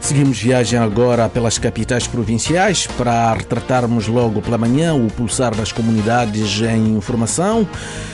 Seguimos viagem agora pelas capitais provinciais para retratarmos logo pela manhã o pulsar das comunidades em informação.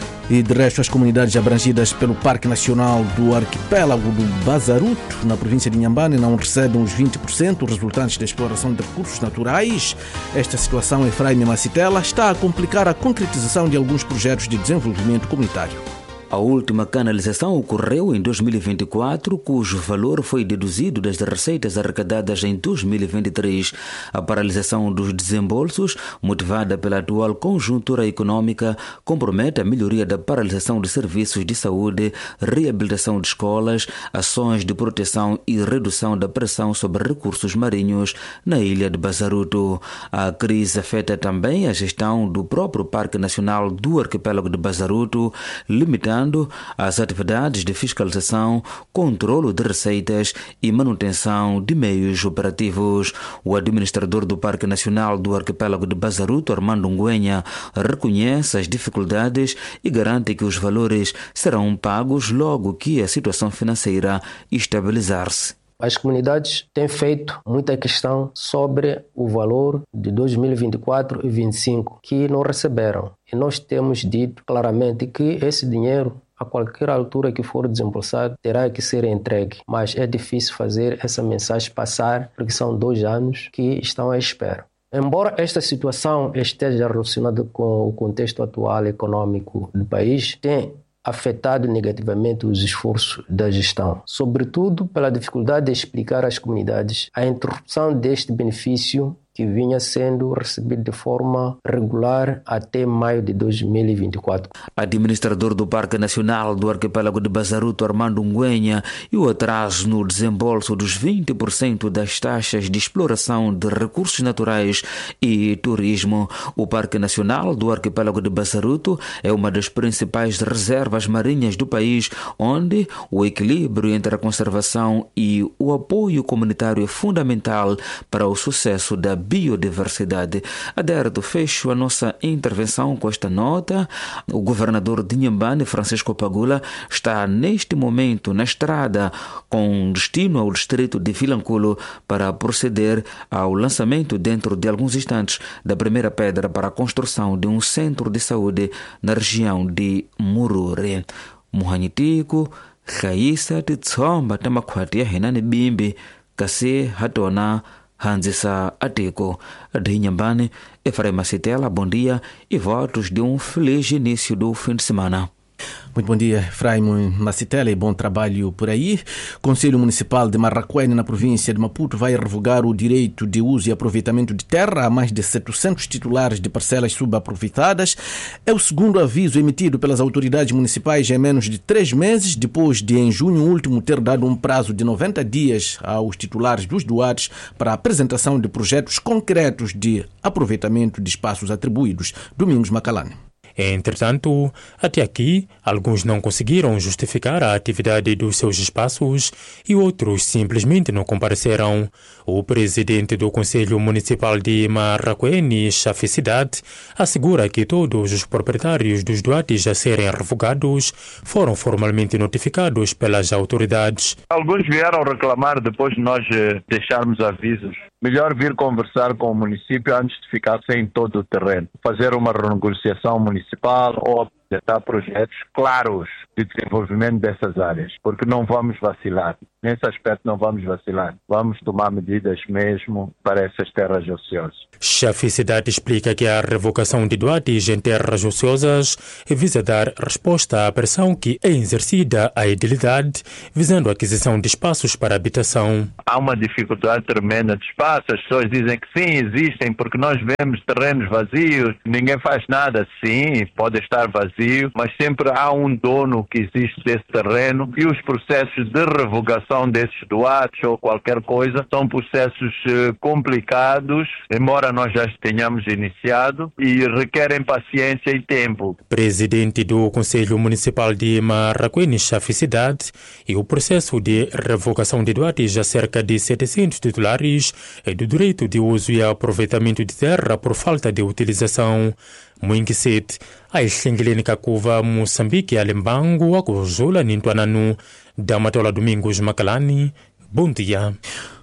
E de resto, as comunidades abrangidas pelo Parque Nacional do Arquipélago do Bazaruto, na província de Inhambane, não recebem os 20% resultantes da exploração de recursos naturais. Esta situação, Efraim Macitela, está a complicar a concretização de alguns projetos de desenvolvimento comunitário. A última canalização ocorreu em 2024, cujo valor foi deduzido das receitas arrecadadas em 2023. A paralisação dos desembolsos, motivada pela atual conjuntura econômica, compromete a melhoria da paralisação de serviços de saúde, reabilitação de escolas, ações de proteção e redução da pressão sobre recursos marinhos na ilha de Bazaruto. A crise afeta também a gestão do próprio Parque Nacional do Arquipélago de Bazaruto, limitando as atividades de fiscalização, controlo de receitas e manutenção de meios operativos. O administrador do Parque Nacional do Arquipélago de Bazaruto, Armando Ngüenya, reconhece as dificuldades e garante que os valores serão pagos logo que a situação financeira estabilizar-se. As comunidades têm feito muita questão sobre o valor de 2024 e 2025 que não receberam. E nós temos dito claramente que esse dinheiro, a qualquer altura que for desembolsado, terá que ser entregue. Mas é difícil fazer essa mensagem passar, porque são 2 anos que estão à espera. Embora esta situação esteja relacionada com o contexto atual econômico do país, tem afetado negativamente os esforços da gestão, sobretudo pela dificuldade de explicar às comunidades a interrupção deste benefício que vinha sendo recebido de forma regular até maio de 2024. Administrador do Parque Nacional do Arquipélago de Bazaruto, Armando Ngüenya, e o atraso no desembolso dos 20% das taxas de exploração de recursos naturais e turismo. O Parque Nacional do Arquipélago de Bazaruto é uma das principais reservas marinhas do país, onde o equilíbrio entre a conservação e o apoio comunitário é fundamental para o sucesso da biodiversidade. Adérito, fecho a nossa intervenção com esta nota. O governador de Inhambane, Francisco Pagula, está neste momento na estrada com destino ao distrito de Vilanculo para proceder ao lançamento dentro de alguns instantes da primeira pedra para a construção de um centro de saúde na região de Murure. Muhanyitiku, Raíssa Titsomba Tamakwati Henane Bimbi, Kase Hatona Hanzisa Ateko, de Inhambane, Efraim Macitela, bom dia e votos de um feliz início do fim de semana. Muito bom dia, Efraim Macitela, e bom trabalho por aí. Conselho Municipal de Marraquene, na província de Maputo, vai revogar o direito de uso e aproveitamento de terra a mais de 700 titulares de parcelas subaproveitadas. É o segundo aviso emitido pelas autoridades municipais em menos de 3 meses, depois de, em junho último, ter dado um prazo de 90 dias aos titulares dos doados para a apresentação de projetos concretos de aproveitamento de espaços atribuídos. Domingos Macalane. Entretanto, até aqui, alguns não conseguiram justificar a atividade dos seus espaços e outros simplesmente não compareceram. O presidente do Conselho Municipal de Marraquene, Chaficidade, assegura que todos os proprietários dos doates a serem revogados foram formalmente notificados pelas autoridades. Alguns vieram reclamar depois de nós deixarmos avisos. Melhor vir conversar com o município antes de ficar sem todo o terreno. Fazer uma renegociação municipal ou apresentar projetos claros de desenvolvimento dessas áreas, porque não vamos vacilar. Nesse aspecto não vamos vacilar. Vamos tomar medidas mesmo para essas terras ociosas. Chaficidade explica que a revogação de doates em terras ociosas visa dar resposta à pressão que é exercida à edilidade, visando a aquisição de espaços para habitação. Há uma dificuldade tremenda de espaço. As pessoas dizem que sim, existem, porque nós vemos terrenos vazios, ninguém faz nada. Sim, pode estar vazio, mas sempre há um dono que existe desse terreno e os processos de revogação desses doates ou qualquer coisa são processos complicados, embora nós já tenhamos iniciado, e requerem paciência e tempo. Presidente do Conselho Municipal de Marraquene, Chaficidade, e o processo de revogação de doates a cerca de 700 titulares do direito de uso e aproveitamento de terra por falta de utilização. Muinquiset, a Xengelene Kakuva, Moçambique, Alembango, Akuzula, Nintuananu, Damatola Domingos Macalani. Bom dia.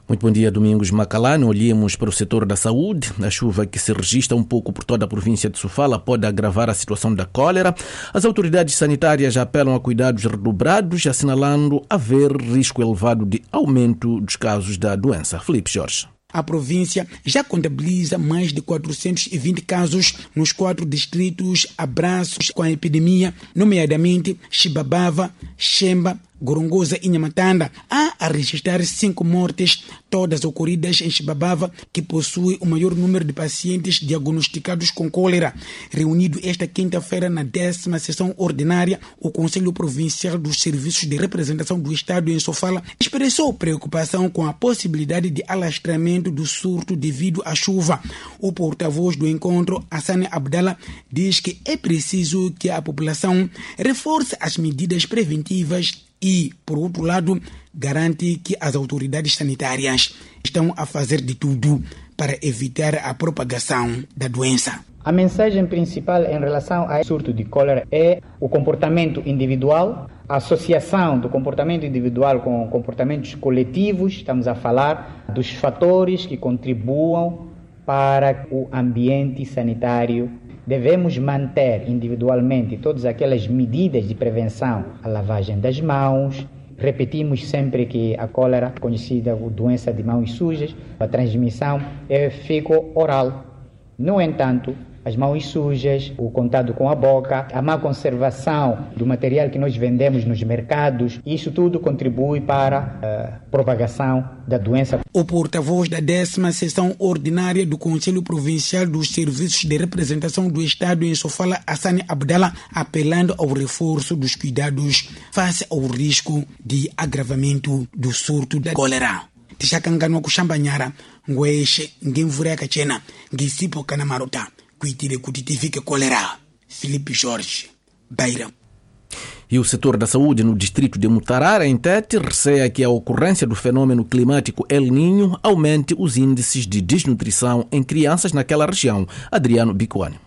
Muito bom dia, Domingos Macalano. Olhemos para o setor da saúde. A chuva que se registra um pouco por toda a província de Sofala pode agravar a situação da cólera. As autoridades sanitárias apelam a cuidados redobrados, assinalando haver risco elevado de aumento dos casos da doença. Filipe Jorge. A província já contabiliza mais de 420 casos nos 4 distritos abraços com a epidemia, nomeadamente Xibabava, Xemba, Gorongosa e Nhamatanda. Há a registrar 5 mortes, todas ocorridas em Xibabava, que possui o maior número de pacientes diagnosticados com cólera. Reunido esta quinta-feira na 10ª sessão ordinária, o Conselho Provincial dos Serviços de Representação do Estado em Sofala expressou preocupação com a possibilidade de alastramento do surto devido à chuva. O porta-voz do encontro, Hassane Abdallah, diz que é preciso que a população reforce as medidas preventivas e, por outro lado, garante que as autoridades sanitárias estão a fazer de tudo para evitar a propagação da doença. A mensagem principal em relação ao surto de cólera é o comportamento individual, a associação do comportamento individual com comportamentos coletivos. Estamos a falar dos fatores que contribuam para o ambiente sanitário. Devemos manter individualmente todas aquelas medidas de prevenção, a lavagem das mãos. Repetimos sempre que a cólera, conhecida como doença de mãos sujas, a transmissão é fecal-oral. No entanto, as mãos sujas, o contato com a boca, a má conservação do material que nós vendemos nos mercados, isso tudo contribui para a propagação da doença. O porta-voz da 10ª sessão ordinária do Conselho Provincial dos Serviços de Representação do Estado em Sofala, Hassane Abdallah, apelando ao reforço dos cuidados face ao risco de agravamento do surto da cólera. Tishakangano kushambanyara, ngweshe, ngemvureka chena, ngisipo kana marota. Cuitire kutitifike cólera. Filipe Jorge, Beira. E o setor da saúde no distrito de Mutarara, em Tete, receia que a ocorrência do fenômeno climático El Niño aumente os índices de desnutrição em crianças naquela região. Adriano Bicoani.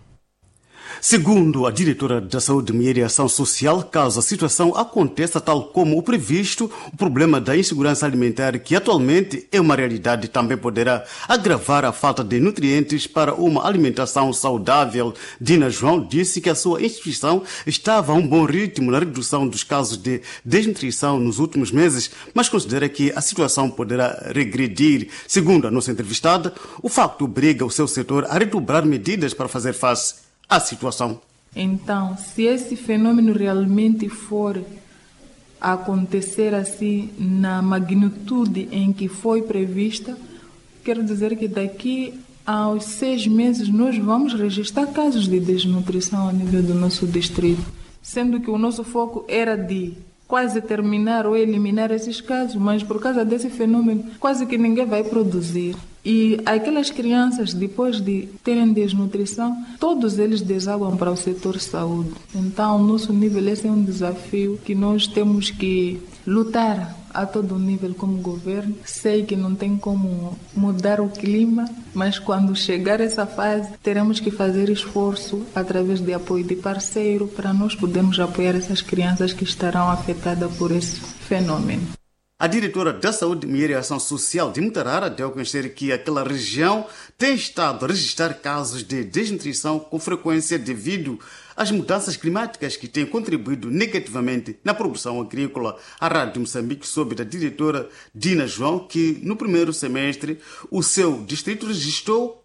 Segundo a diretora da Saúde e Ação Social, caso a situação aconteça tal como o previsto, o problema da insegurança alimentar, que atualmente é uma realidade, também poderá agravar a falta de nutrientes para uma alimentação saudável. Dina João disse que a sua instituição estava a um bom ritmo na redução dos casos de desnutrição nos últimos meses, mas considera que a situação poderá regredir. Segundo a nossa entrevistada, o facto obriga o seu setor a redobrar medidas para fazer face à situação. Então, se esse fenômeno realmente for acontecer assim na magnitude em que foi prevista, quero dizer que daqui aos 6 meses nós vamos registrar casos de desnutrição a nível do nosso distrito, sendo que o nosso foco era de quase terminar ou eliminar esses casos, mas por causa desse fenômeno quase que ninguém vai produzir. E aquelas crianças, depois de terem desnutrição, todos eles desaguam para o setor saúde. Então, ao nosso nível, esse é um desafio que nós temos que lutar a todo nível como governo. Sei que não tem como mudar o clima, mas quando chegar essa fase, teremos que fazer esforço através de apoio de parceiro para nós podermos apoiar essas crianças que estarão afetadas por esse fenômeno. A diretora da Saúde e Ação Social de Mutarara deu a conhecer que aquela região tem estado a registrar casos de desnutrição com frequência devido às mudanças climáticas que têm contribuído negativamente na produção agrícola. A Rádio Moçambique soube da diretora Dina João que no primeiro semestre o seu distrito registrou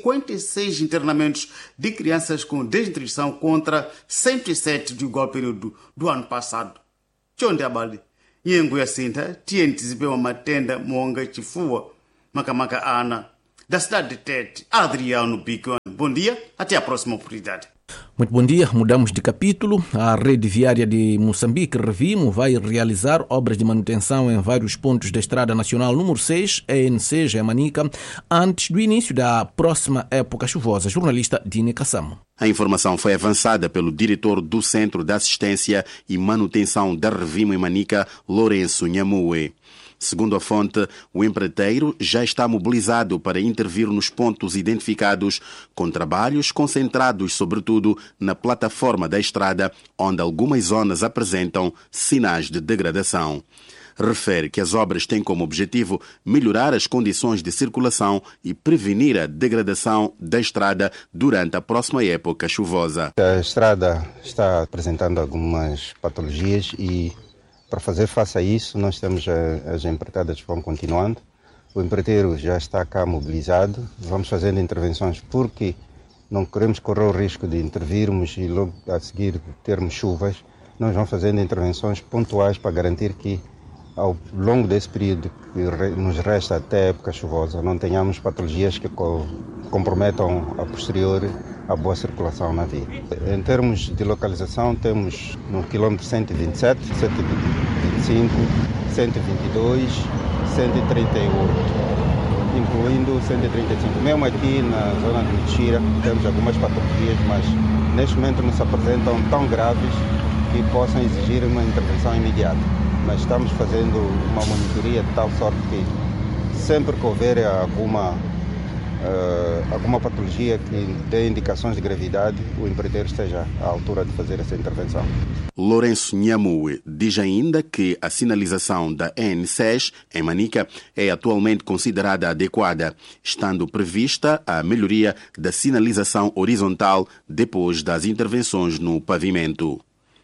56 internamentos de crianças com desnutrição contra 107 do igual período do ano passado. Tchonde Abali. Yengu ya Sinta, tientizipewa matenda mwonga chifua, makamaka ana, da cidade de Tete, Adriano Bicoani. Bom dia, até a próxima oportunidade. Muito bom dia, mudamos de capítulo. A rede viária de Moçambique, Revimo, vai realizar obras de manutenção em vários pontos da Estrada Nacional número 6, ENC Jemanica, antes do início da próxima época chuvosa. Jornalista Dine Kassamo. A informação foi avançada pelo diretor do Centro de Assistência e Manutenção da Revimo em Manica, Lourenço Nhamue. Segundo a fonte, o empreiteiro já está mobilizado para intervir nos pontos identificados, com trabalhos concentrados sobretudo na plataforma da estrada, onde algumas zonas apresentam sinais de degradação. refere que as obras têm como objetivo melhorar as condições de circulação e prevenir a degradação da estrada durante a próxima época chuvosa. A estrada está apresentando algumas patologias e, para fazer face a isso, nós temos as empreitadas que vão continuando. O empreiteiro já está cá mobilizado. Vamos fazendo intervenções porque não queremos correr o risco de intervirmos e logo a seguir termos chuvas. Nós vamos fazendo intervenções pontuais para garantir que ao longo desse período que nos resta até a época chuvosa não tenhamos patologias que comprometam a posteriori a boa circulação na via. Em termos de localização, temos no quilômetro 127, 125, 122, 138, incluindo 135. Mesmo aqui na zona de Mutxira temos algumas patologias, mas neste momento não se apresentam tão graves que possam exigir uma intervenção imediata. Mas estamos fazendo uma monitoria de tal sorte que sempre que houver alguma patologia que dê indicações de gravidade, o empreiteiro esteja à altura de fazer essa intervenção. Lourenço Nhamue diz ainda que a sinalização da N6 em Manica é atualmente considerada adequada, estando prevista a melhoria da sinalização horizontal depois das intervenções no pavimento.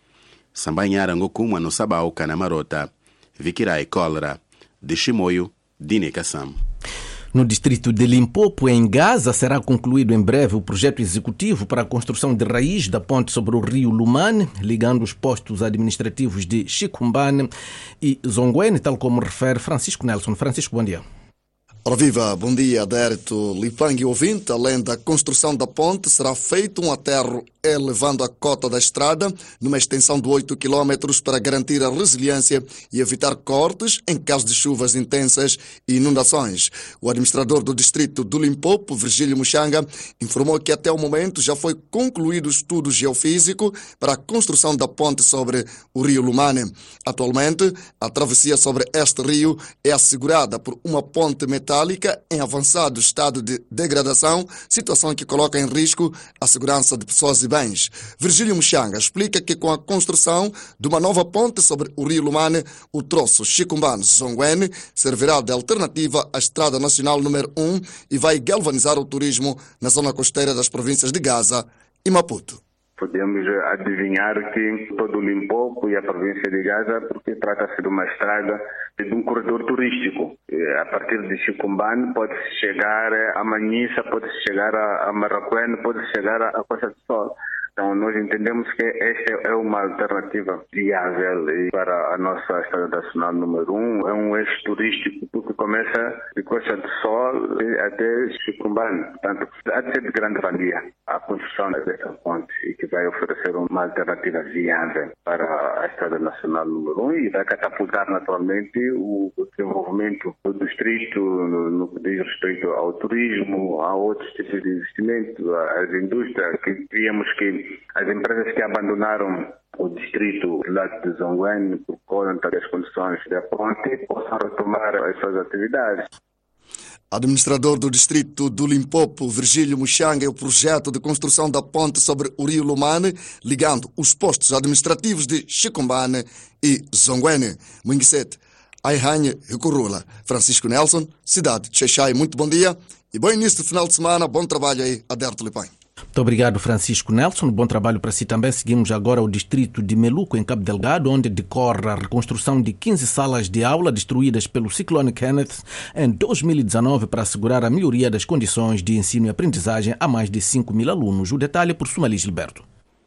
Sambanhara Ngokuma no Sabau Canamarota, Vikirai Cólera, de Chimoio, Dinekassam. No distrito de Limpopo, em Gaza, será concluído em breve o projeto executivo para a construção de raiz da ponte sobre o rio Lumane, ligando os postos administrativos de Chicumbane e Zonguene, tal como refere Francisco Nelson. Francisco, bom dia. Ora viva, bom dia, Adérito Lipangue ouvinte. Além da construção da ponte, será feito um aterro elevando a cota da estrada numa extensão de 8 km para garantir a resiliência e evitar cortes em caso de chuvas intensas e inundações. O administrador do distrito do Limpopo, Virgílio Muxanga, informou que até o momento já foi concluído o estudo geofísico para a construção da ponte sobre o rio Lumane. Atualmente, a travessia sobre este rio é assegurada por uma ponte metálica em avançado estado de degradação, situação que coloca em risco a segurança de pessoas e bens. Virgílio Muxanga explica que com a construção de uma nova ponte sobre o rio Lumane, o troço Chicumbane-Zonguene servirá de alternativa à Estrada Nacional número 1 e vai galvanizar o turismo na zona costeira das províncias de Gaza e Maputo. Podemos adivinhar que todo o Limpopo e a província de Gaza, porque trata-se de uma estrada de um corredor turístico. A partir de Chicumbane pode-se chegar a Manhissa, pode-se chegar a Marraquene, pode-se chegar a Costa do Sol. Então, nós entendemos que esta é uma alternativa viável para a nossa Estrada Nacional número 1. É um eixo turístico que começa de Costa do Sol até Chicumbane. Portanto, há de ser de grande valia a construção desta ponte e que vai oferecer uma alternativa viável para a Estrada Nacional número 1 e vai catapultar naturalmente o desenvolvimento do distrito no que diz respeito ao turismo, a outros tipos de investimento, às indústrias, que criamos que as empresas que abandonaram o distrito do lado de Zonguene por conta das condições da ponte possam retomar as suas atividades. Administrador do distrito do Limpopo, Virgílio Muxanga, é o projeto de construção da ponte sobre o rio Lumane, ligando os postos administrativos de Chicumbane e Zonguene. Munguisete, Aihanhe, Recurula. Francisco Nelson, cidade de Xaixai. Muito bom dia e bom início de final de semana. Bom trabalho aí, Adérito Lipan. Muito obrigado, Francisco Nelson. Bom trabalho para si também. Seguimos agora o distrito de Meluco, em Cabo Delgado, onde decorre a reconstrução de 15 salas de aula destruídas pelo ciclone Kenneth em 2019 para assegurar a melhoria das condições de ensino e aprendizagem a mais de 5.000 alunos. O detalhe por Sumali Gilberto.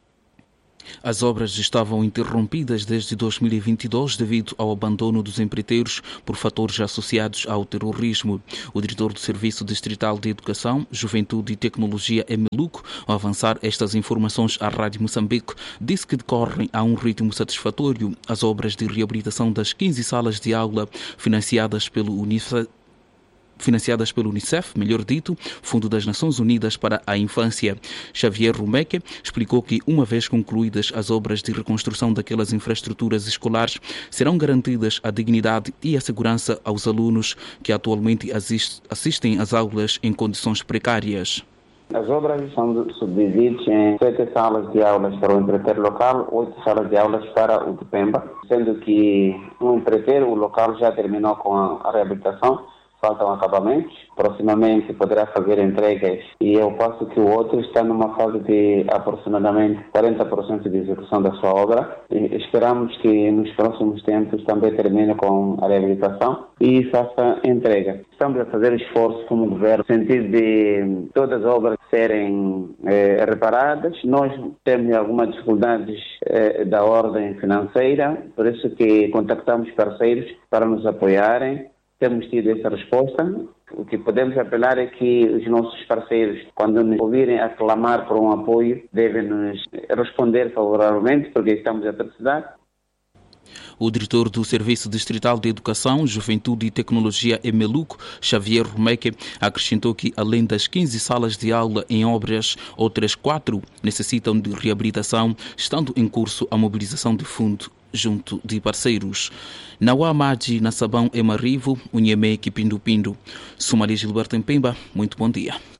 As obras estavam interrompidas desde 2022 devido ao abandono dos empreiteiros por fatores associados ao terrorismo. O diretor do Serviço Distrital de Educação, Juventude e Tecnologia em Meluco, ao avançar estas informações à Rádio Moçambique, disse que decorrem a um ritmo satisfatório as obras de reabilitação das 15 salas de aula financiadas pelo Unicef, melhor dito, Fundo das Nações Unidas para a Infância. Xavier Rumeque explicou que, uma vez concluídas as obras de reconstrução daquelas infraestruturas escolares, serão garantidas a dignidade e a segurança aos alunos que atualmente assistem às aulas em condições precárias. As obras são subdivididas em 7 salas de aulas para o empreiteiro local, 8 salas de aulas para o Tupemba, sendo que o empreiteiro, o local já terminou com a reabilitação, faltam acabamentos, proximamente poderá fazer entregas e ao passo que o outro está numa fase de aproximadamente 40% de execução da sua obra. E esperamos que nos próximos tempos também termine com a reabilitação e faça entrega. Estamos a fazer esforço como governo no sentido de todas as obras serem reparadas. Nós temos algumas dificuldades da ordem financeira, por isso que contactamos parceiros para nos apoiarem. Temos tido essa resposta. O que podemos apelar é que os nossos parceiros, quando nos ouvirem a clamar por um apoio, devem nos responder favoravelmente, porque estamos a precisar. O diretor do Serviço Distrital de Educação, Juventude e Tecnologia Emeluco, Xavier Rumeque, acrescentou que, além das 15 salas de aula em obras, outras 4 necessitam de reabilitação, estando em curso a mobilização de fundo junto de parceiros. Nauamadi, na Sabão, Emarivo, Unheme, Kipindu-Pindu. Somalia Gilberto em Pemba, muito bom dia.